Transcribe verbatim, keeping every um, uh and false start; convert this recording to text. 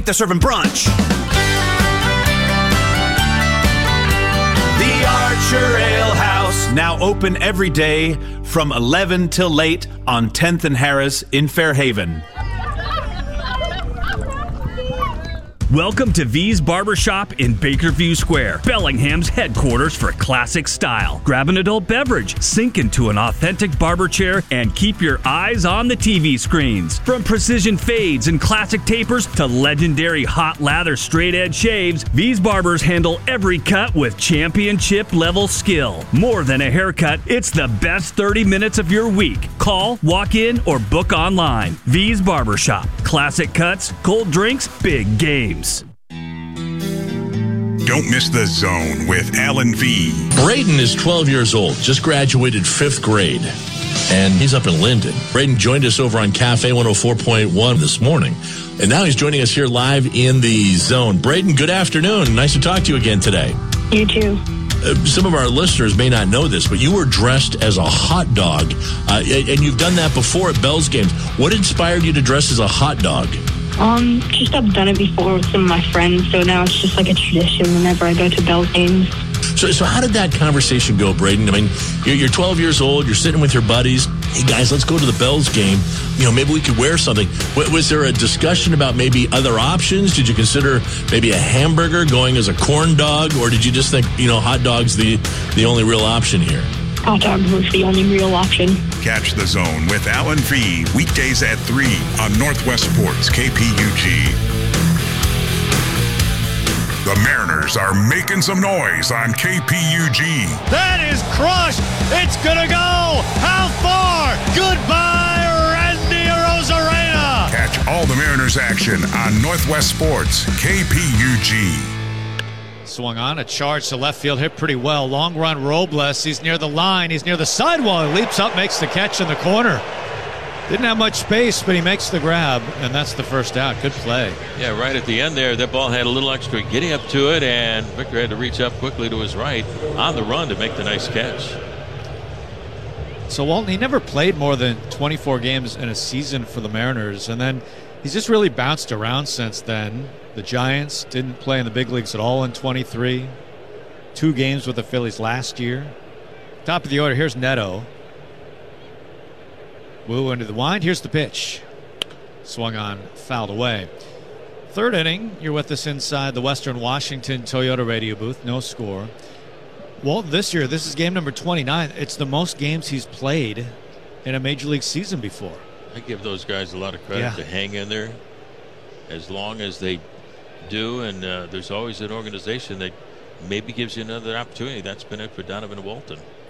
They're serving brunch. The Archer Ale House, now open every day from eleven till late on tenth and Harris in Fairhaven. Welcome to V's Barbershop in Bakerview Square, Bellingham's headquarters for classic style. Grab an adult beverage, sink into an authentic barber chair, and keep your eyes on the T V screens. From precision fades and classic tapers to legendary hot lather straight edge shaves, V's Barbers handle every cut with championship level skill. More than a haircut, it's the best thirty minutes of your week. Call, walk in, or book online. V's Barbershop. Classic cuts, cold drinks, big games. Don't miss The Zone with Alan V. Braden is twelve years old, just graduated fifth grade, and he's up in Linden. Braden joined us over on Cafe one oh four point one this morning, and now he's joining us here live in The Zone. Braden, good afternoon. Nice to talk to you again today. You too. Uh, some of our listeners may not know this, but you were dressed as a hot dog, uh, and you've done that before at Bell's games. What inspired you to dress as a hot dog? Um, just I've done it before with some of my friends, so now it's just like a tradition whenever I go to Bell's games. So, so how did that conversation go, Braden? I mean, you're, you're twelve years old, you're sitting with your buddies. Hey, guys, let's go to the Bell's game. You know, maybe we could wear something. W- was there a discussion about maybe other options? Did you consider maybe a hamburger going as a corn dog, or did you just think, you know, hot dog's the, the only real option here? Hot dog was the only real option. Catch The Zone with Alan V. weekdays at three on Northwest Sports K P U G. The Mariners are making some noise on K P U G. That is crushed. It's going to go. How far? Goodbye, Randy Arozarena. Catch all the Mariners action on Northwest Sports K P U G. Swung on, a charge to left field, hit pretty well. Long run, Robles. He's near the line. He's near the sidewall. He leaps up, makes the catch in the corner. Didn't have much space, but he makes the grab, and that's the first out. Good play. Yeah, right at the end there, that ball had a little extra getting up to it, and Victor had to reach up quickly to his right on the run to make the nice catch. So Walton, he never played more than twenty-four games in a season for the Mariners, and then he's just really bounced around since then. The Giants didn't play in the big leagues at all in twenty-three. Two games with the Phillies last year. Top of the order, here's Neto. Woo into the wind. Here's the pitch. Swung on, fouled away. Third inning, you're with us inside the Western Washington Toyota radio booth. No score. Walton, this year, this is game number twenty-nine. It's the most games he's played in a major league season before. I give those guys a lot of credit Yeah. to hang in there as long as they do, and uh, there's always an organization that maybe gives you another opportunity. That's been it for Donovan Walton.